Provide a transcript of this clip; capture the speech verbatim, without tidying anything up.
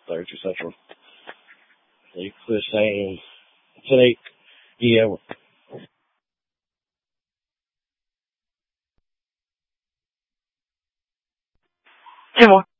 thirty-two Central. They quit saying today, yeah. Hey, more.